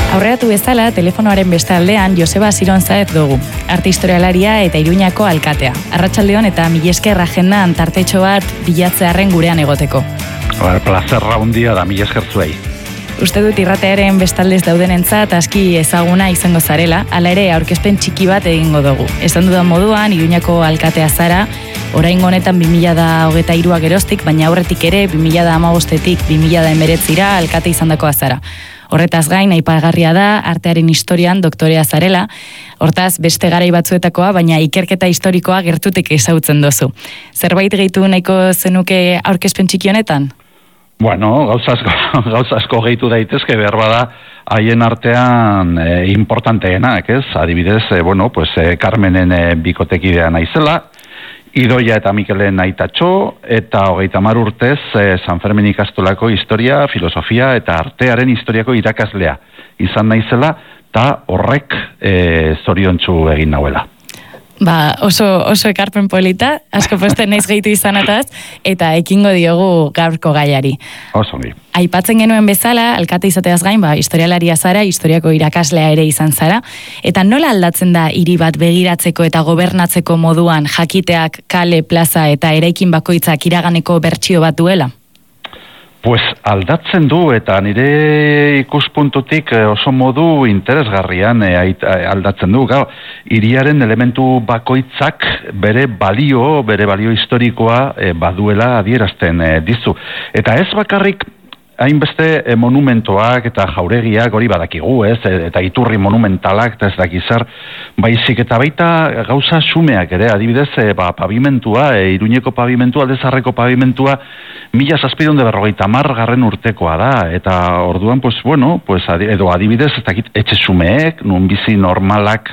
Aurreratu bezala, telefonoaren beste aldean Joseba Zironzaez dugu, arte historialaria eta Iruñako alkatea. Arratsaldeon eta mila esker agendan tartetxo bat bilatzearren gurean egoteko. Plazerra handia da, mila esker zuei. Uste dut irratearen bestaldez daudenentzat aski ezaguna izango zarela, hala ere aurkezpen txiki bat egingo dugu. Esan dudan moduan, Iruñako alkatea zara, oraingo honetan 2023 geroztik, baina aurretik ere 2015-tik 2019 alkate izandakoa zara. Horretaz gain, aipagarria da, artearen historian doktorea zarela, hortaz beste garai batzuetakoa, baina ikerketa historikoa gertutik ezagutzen dozu. Zerbait gehitu nahiko zenuke aurkezpen txiki honetan? Bueno, gauza asko gehitu daitezke, behar bada, haien artean importanteenak, ez? Adibidez, Carmenen bikotekidea naizela, Idoia eta Mikelen aitatxo, eta 30 urtez San Fermin ikastolako historia, filosofia eta artearen historiako irakaslea izan naizela, eta horrek zoriontsu egin nauela. Oso ekarpen polita, asko posten naiz gehitu izanataz, eta ekingo diogu gaurko gaiari. Oso ongi. Aipatzen genuen bezala, alkate izateaz gain, historialaria zara, historiako irakaslea ere izan zara, eta nola aldatzen da hiri bat begiratzeko eta gobernatzeko moduan jakiteak kale, plaza eta eraikin bakoitzak iraganeko bertsio bat duela? Pues aldatzen du, eta nire ikuspuntutik oso modu interesgarrian aldatzen du. Hiriaren elementu bakoitzak bere balio historikoa baduela adierazten dizu. Eta ez bakarrik hainbeste monumentoak eta jauregiak hori badakigu, ez? Eta iturri monumentalak, eta ez dakizar, baizik eta baita gauza xumeak ere, adibidez, pavimentua, Iruñeko pavimentua, Aldezarreko pavimentua, 1750 urtekoa da, eta orduan, edo adibidez, ez dakit, etxe xumeek, nun bizi normalak,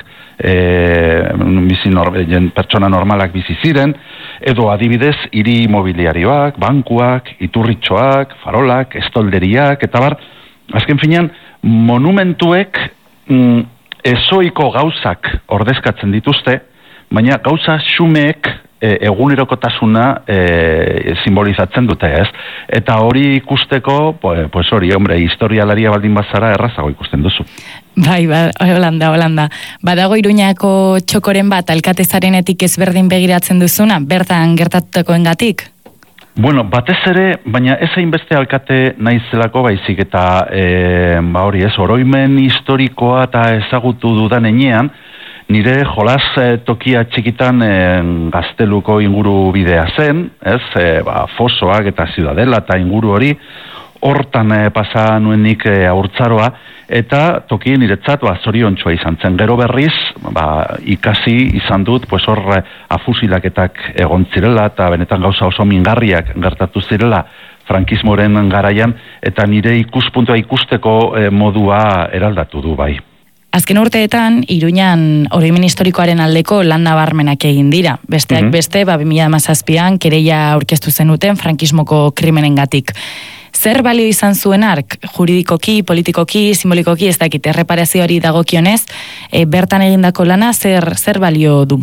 pertsona normalak bizi ziren, edo adibidez hiri mobiliarioak, bankuak, iturritxoak, farolak, estolderiak, eta bar, azken finean, monumentuek ezoiko gauzak ordezkatzen dituzte, baina gauza xumeek egunerokotasuna simbolizatzen dute, ez? Eta hori ikusteko, historialaria baldin bazara errazago ikusten duzu. Bai, Holanda. Badago Iruñako txokoren bat alkatezarenetik ezberdin begiratzen duzuna, bertan gertatutakoengatik? Batez ere, baina ez hainbeste alkate naizelako baizik eta oroimen historikoa eta ezagutu dudan enean, nire jolas tokia txikitan Gazteluko inguru bidea zen, Fosoak eta Ziudadela eta inguru hori, hortan pasa nuenik haurtzaroa, eta tokien niretzat zoriontxoa izan zen. Gero berriz, ikasi izan dut, hor afusilaketak egon zirela, eta benetan gauza oso mingarriak gertatu zirela frankismoren garaian, eta nire ikuspuntua ikusteko modua eraldatu du bai. Azken urteetan, Iruñan oroimen historikoaren aldeko lan nabarmenak egin dira. Besteak beste, 2017an kereia aurkeztu zenuten frankismoko krimenengatik. Zer balio izan zuen ark, juridikoki, politikoki, simbolikoki, ez dakit, erreparazioari dagokionez, bertan egindako lana zer balio du?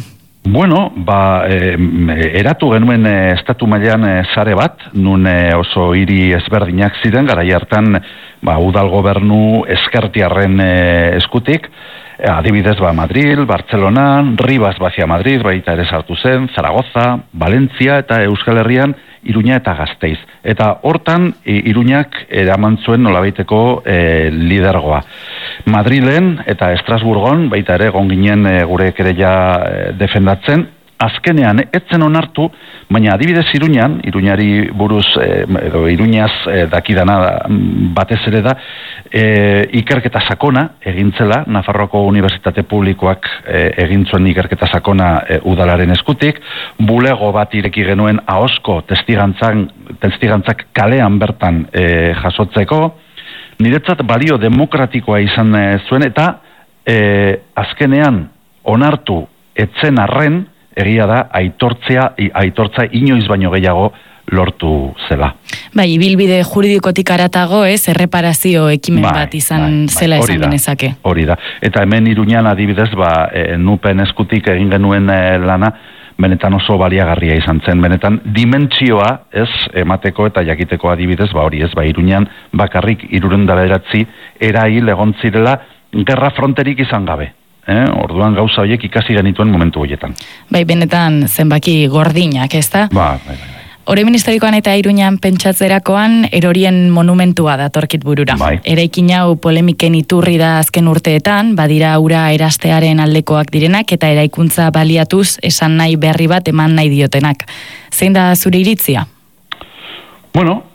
Eratu genuen estatu mailan sare bat, nun oso hiri ezberdinak ziren, garai hartan udal gobernu ezkertiarren eskutik, adibidez Madrid, Barcelona, Ribas Bazia Madrid, baita ere sartu zen, Zaragoza, Valentzia eta Euskal Herrian Iruña eta Gasteiz. Eta hortan Iruñak eraman zuen nolabaiteko lidergoa. Madrilen eta Estrasburgon, baita ere egon ginen gure kereia defendatzen, azkenean etzen onartu, baina adibidez Iruñari buruz, edo Iruñaz dakidana batez ere da, ikerketa sakona egintzela, Nafarroako Unibertsitate Publikoak egintzuen ikerketa sakona udalaren eskutik, bulego bat ireki genuen ahozko testigantzak kalean bertan jasotzeko, niretzat balio demokratikoa izan zuen, eta azkenean onartu etzen arren, egia da, aitortza inoiz baino gehiago lortu zela. Ibilbide juridikotik aratago, erreparazio ekimen bat izan zela esan genezake. Hori da. Eta hemen Iruñan adibidez, nupen eskutik egin genuen lana, benetan oso baliagarria izan zen, benetan dimentsioa ez emateko eta jakiteko adibidez, hori ez, Iruñan bakarrik 309 erail egon zirela gerra fronterik izan gabe. Orduan gauza horiek ikasi genituen momentu horietan. Benetan zenbaki gordinak, ez da? Bai. Oroimen historikoan eta Iruñan pentsatzerakoan erorien monumentua datorkit burura. Bai. Eraikin hau polemiken iturri da azken urteetan, badira ura erastearen aldekoak direnak eta eraikuntza baliatuz esan nahi berri bat eman nahi diotenak. Zein da zure iritzia? Bueno,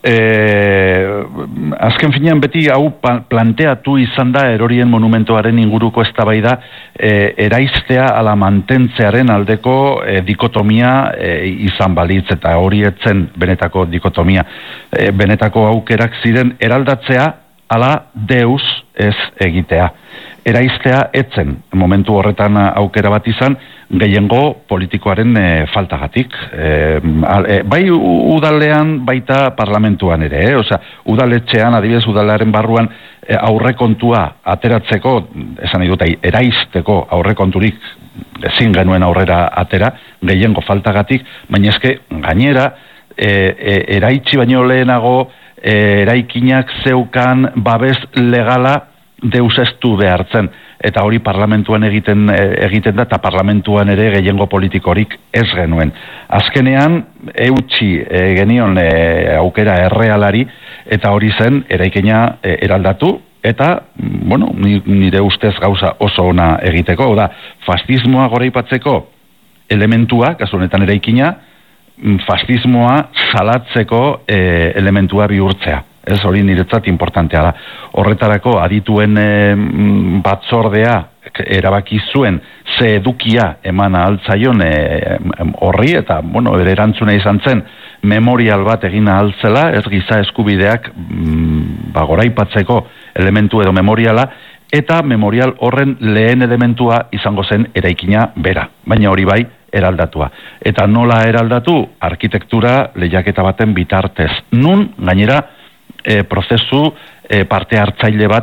azken finean beti hau planteatu izan da erorien monumentoaren inguruko eztabaida eraistea ala mantentzearen aldeko dikotomia izan balitz eta hori etzen benetako dikotomia. Benetako aukerak ziren eraldatzea ala deus ez egitea. Eraistea etzen momentu horretan aukera bat izan gehiengo politikoaren faltagatik. Bai udalean baita parlamentuan ere, udaletxean, adibidez udalearen barruan aurrekontua ateratzeko, esan nahi dut, eraisteko aurrekonturik ezin genuen aurrera atera, gehiengo faltagatik, baina eske gainera eraitsi baino lehenago eraikinak zeukan babes legala deusestu behartzen, eta hori parlamentuan egiten da, eta parlamentuan ere gehiengo politikorik ez genuen. Azkenean, eutxi genion aukera errealari, eta hori zen eraikina eraldatu, eta, bueno, nire ustez gauza oso ona egiteko, da, fascismoa goraipatzeko elementua, kasu honetan eraikina, fascismoa salatzeko elementua bihurtzea. Ez hori niretzat importantea da. Horretarako adituen batzordea erabaki zuen ze edukia eman altzaion horri eta, bueno, bere erantzuna izan zen memorial bat egin altzela, ez giza eskubideak goraipatzeko elementu edo memoriala, eta memorial horren lehen elementua izango zen eraikina bera. Baina hori bai, eraldatua. Eta nola eraldatu? Arkitektura lehiaketa baten bitartez. Nun, gainera, prozesu parte hartzaile bat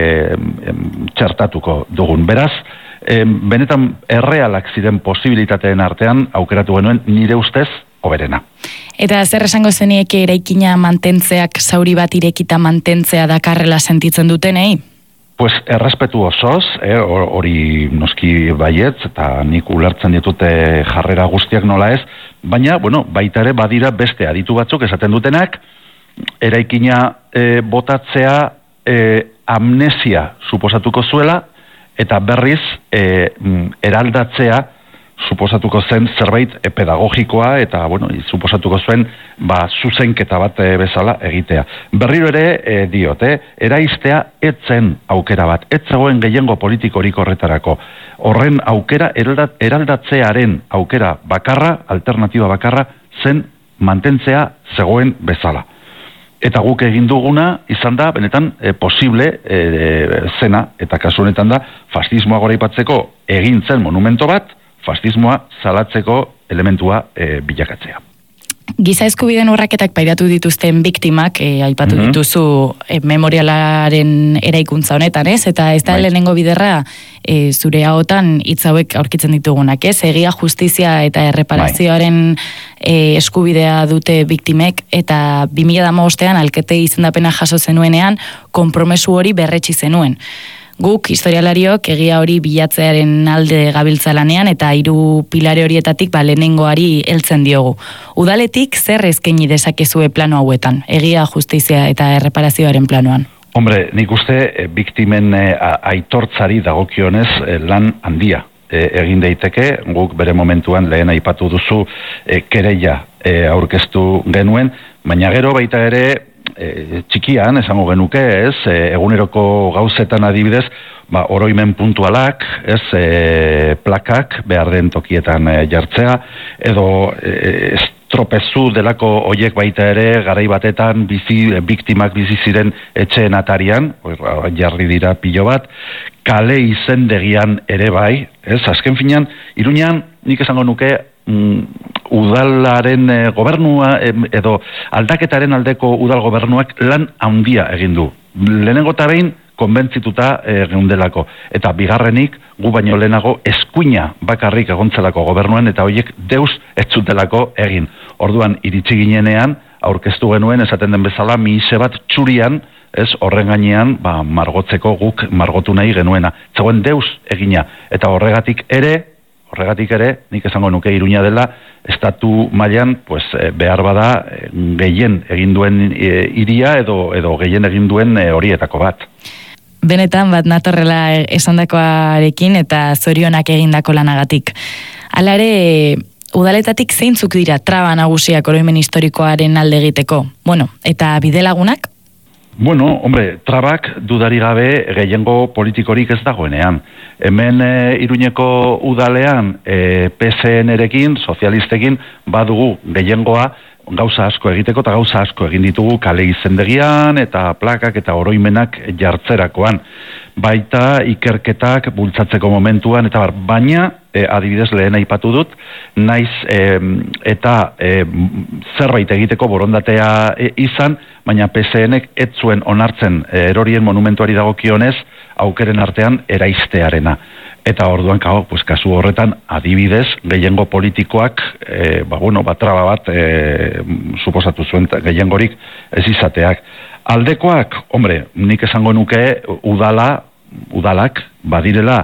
txertatuko dugun. Beraz, benetan errealak ziren posibilitateen artean aukeratu genuen nire ustez hoberena. Eta zer esango zenieke eraikina mantentzeak zauri bat irekita mantentzea dakarrela sentitzen dutenei? Pues errespetu osoz, hori noski baietz, eta nik ulertzen ditute jarrera guztiak nola ez, baina, bueno, baita ere badira beste aditu batzuk esaten dutenak, eraikina botatzea amnesia suposatuko zuela, eta berriz eraldatzea suposatuko zen zerbait pedagogikoa, eta bueno, suposatuko zuen zuzenketa bat bezala egitea. Berriro ere diote, eraistea etzen aukera bat, etzegoen gehiengo politikorik horretarako. Horren aukera, eraldatzearen aukera bakarra, alternatiba bakarra, zen mantentzea zegoen bezala. Eta guk egin duguna izan da, benetan, posible zena, eta kasu honetan da, fascismoa goraipatzeko egin zen monumento bat, fascismoa salatzeko elementua bilakatzea. Giza eskubideen urraketak pairatu dituzten biktimak, aipatu dituzu memorialaren eraikuntza honetan, ez? Eta ez da lehenengo biderra zure ahotan hitz hauek aurkitzen ditugunak, ez? Egia, justizia eta erreparazioaren eskubidea dute biktimek, eta 2015an alkate izendapena jaso zenuenean konpromesu hori berretsi zenuen. Guk, historialariok, egia hori bilatzearen alde gabiltzalanean eta 3 pilare horietatik lehenengoari heltzen diogu. Udaletik zer eskaini dezakezue plano hauetan, egia, justizia eta erreparazioaren planoan? Hombre, nik uste biktimen aitortzari dagokionez lan handia egin daiteke, guk bere momentuan lehen aipatu duzu kereia aurkeztu genuen, baina gero baita ere txikian, esango genuke, ez, eguneroko gauzetan adibidez, oroimen puntualak, ez, plakak behar den tokietan jartzea, edo estropezu delako hoiek baita ere, garai batetan biktimak bizi ziren etxeen atarian, jarri dira pilo bat, kale izendegian ere bai, ez, azken finean, Iruñan, nik esango nuke, udalaren gobernua edo aldaketaren aldeko udal gobernuak lan handia egin du. Lehenengo eta behin konbentzituta geundelako. Eta bigarrenik, gu baino lehenago eskuina bakarrik egontzelako gobernuen, eta horiek deus ez zutelako egin. Orduan, iritsi ginenean, aurkeztu genuen, esaten den bezala, mihise bat txurian, ez, horren gainean, margotzeko guk margotu nahi genuena. Zegoen deus egina. Eta horregatik ere, nik esango nuke Iruña dela, estatu mailan, pues, behar bada gehien egin duen hiria edo gehien egin duen horietako bat. Benetan bat natorrela esandakoarekin eta zorionak egindako lanagatik. Hala ere, udaletatik zeintzuk dira traba nagusiak oroimen historikoaren alde egiteko? Bueno, eta bidelagunak? Bueno, hombre, trabak dudari gabe gehiengo politikorik ez dagoenean. Hemen Iruñeko udalean PSN-erekin, sozialistekin, badugu gehiengoa gauza asko egiteko eta gauza asko egin ditugu kale izendegian eta plakak eta oroimenak jartzerakoan. Baita ikerketak bultzatzeko momentuan, eta baina, adibidez lehen aipatu dut, naiz eta zerbait egiteko borondatea izan, baina PSN-ek ez zuen onartzen erorien monumentuari dagokionez aukeren artean eraiztearena. Eta orduan, kasu horretan, adibidez, gehiengo politikoak, traba bat suposatu zuen gehiengorik ez izateak. Aldekoak, hombre, nik esango nuke udalak, badirela,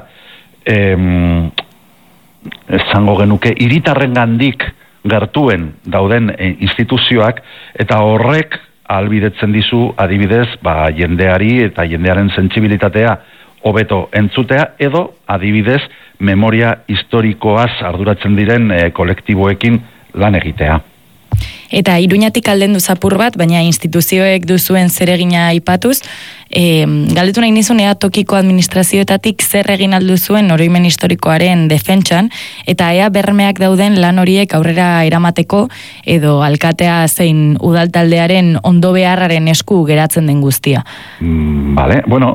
esango genuke, hiritarren gandik gertuen dauden instituzioak, eta horrek ahalbidetzen dizu, adibidez, jendeari eta jendearen sentsibilitatea hobeto entzutea, edo adibidez memoria historikoaz arduratzen diren kolektiboekin lan egitea. Eta Iruñatik alden du zapur bat, baina instituzioek duzuen zeregina aipatuz, galdetu nahi nizun ea tokiko administrazioetatik zer egin aldu zuen oroimen historikoaren defentsan, eta ea bermeak dauden lan horiek aurrera eramateko, edo alkatea zein udaltaldearen ondo beharraren esku geratzen den guztia. Vale, bueno,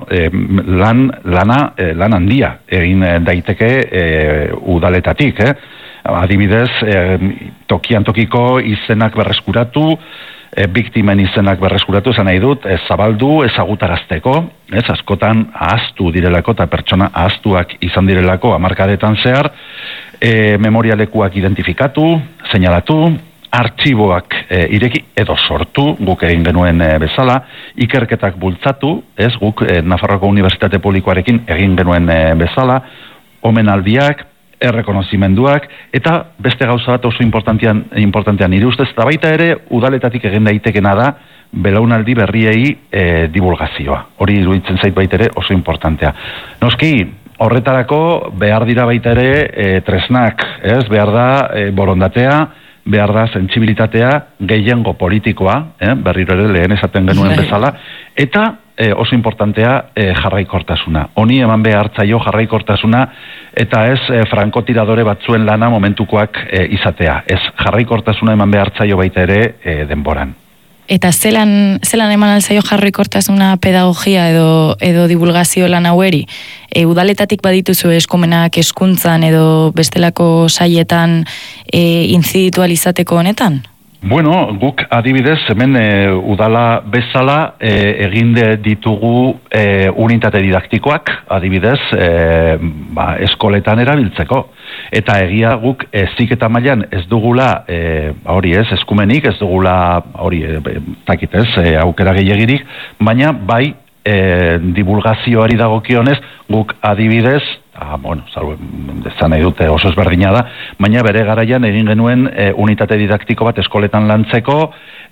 lan handia egin daiteke udaletatik, adibidez, tokian tokiko izenak berreskuratu, biktimen izenak berreskuratu, esan nahi dut, zabaldu, ezagutarazteko, askotan ahaztu direlako eta pertsona ahaztuak izan direlako hamarkadetan zehar, memorialekuak identifikatu, seinalatu, artxiboak ireki edo sortu, guk egin genuen bezala, ikerketak bultzatu, guk Nafarroako Unibertsitate Publikoarekin egin genuen bezala, omenaldiak, errekonozimenduak, eta beste gauza bat oso importantean nire ustez, eta baita ere udaletatik egin daitekena da belaunaldi berriei divulgazioa. Hori iruditzen zait baita ere oso importantea. Noski, horretarako behar dira baita ere tresnak, behar da borondatea, behar da sentsibilitatea, gehiengo politikoa, berriro ere lehen esaten genuen bezala, eta oso importantea jarraikortasuna. Honi eman behar zaio jarraikortasuna, eta ez frankotiradore batzuen lana momentukoak izatea. Ez jarraikortasuna eman behar zaio baita ere denboran. Eta zelan eman alzaio jarraikortasuna pedagogia edo divulgazio lan haueri? Udaletatik badituzu eskumenak hezkuntzan edo bestelako saietan inziditu alizateko honetan? Bueno, guk adibidez, hemen udala bezala egin ditugu unitate didaktikoak, adibidez, eskoletan erabiltzeko. Eta egia guk heziketa mailan ez dugula, eskumenik, ez dugula, aukera gehiagirik, baina bai divulgazioari dagokionez, guk adibidez, dezan nahi dute oso ezberdina da, baina bere garaian egin genuen unitate didaktiko bat eskoletan lantzeko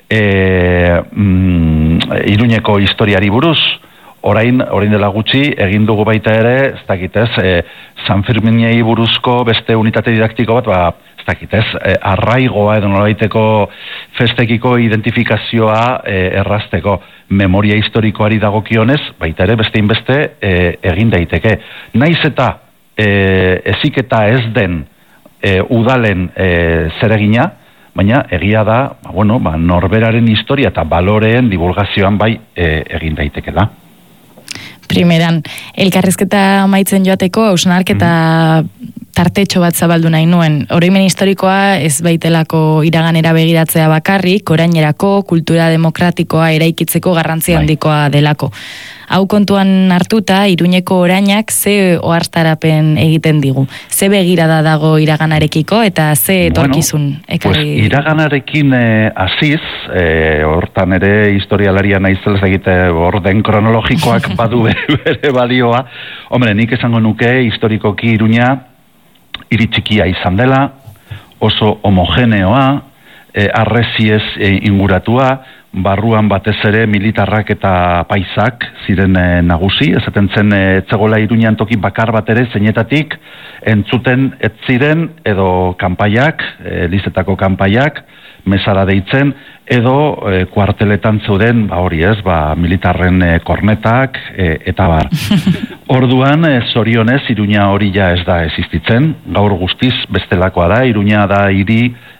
Iruñeko historiari buruz. Orain dela gutxi egin dugu baita ere, ez dakitez, San Ferminei buruzko beste unitate didaktiko bat, ez dakitez, arraigoa edo nolabaiteko festekiko identifikazioa errazteko. Memoria historikoari dagokionez, baita ere beste inbeste egin daiteke. Naiz eta heziketa ez den udalen zeregina, baina egia da, norberaren historia eta baloreen divulgazioan bai egin daiteke da. Primeran, elkarrizketa amaitzen joateko, hausnarketa tartetxo bat zabaldu nahi nuen. Oroimen historikoa ez baitelako iraganera begiratzea bakarrik, orainerako, kultura demokratikoa eraikitzeko garrantzi handikoa delako. Hau kontuan hartuta, Iruñeko orainak ze ohartarapen egiten digu? Ze begirada dago iraganarekiko eta ze etorkizun ekarri? Pues, iraganarekin hasiz, hortan ere historialaria naizela egite orden kronologikoak badu bere balioa. Hombre, nik esango nuke historikoki Iruña hiri txikia izan dela, oso homogeneoa, harresiez inguratua, barruan batez ere militarrak eta paisak ziren nagusi, esaten zen etzegola Iruñan toki bakar bat ere zeinetatik entzuten ez ziren edo kanpaiak, elizetako kanpaiak, mesara deitzen, edo kuarteletan zeuden, hori ez, militarren kornetak, eta bar. Orduan, zorionez, Iruña hori ja ez da existitzen, gaur guztiz bestelakoa da, Iruña da hiri